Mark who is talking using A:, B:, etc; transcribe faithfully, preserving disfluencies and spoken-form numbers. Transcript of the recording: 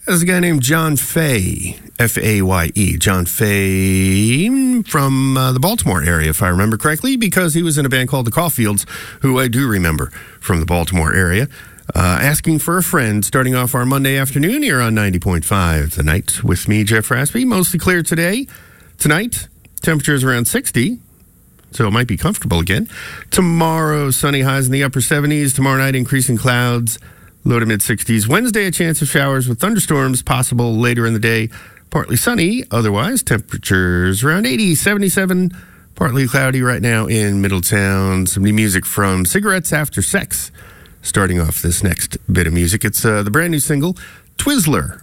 A: There's a guy named John Fay, F A Y E. John Fay from uh, the Baltimore area, if I remember correctly, because he was in a band called the Caulfields, who I do remember from the Baltimore area. Uh, asking for a friend, starting off our Monday afternoon here on ninety point five The Night with me, Jeff Raspy. Mostly clear today. Tonight, temperatures around sixty, so it might be comfortable again. Tomorrow, sunny, highs in the upper seventies. Tomorrow night, increasing clouds, low to mid-sixties. Wednesday, a chance of showers with thunderstorms possible later in the day. Partly sunny. Otherwise, temperatures around eighty, seventy-seven. Partly cloudy right now in Middletown. Some new music from Cigarettes After Sex. Starting off this next bit of music, it's uh, the brand new single, Twizzler.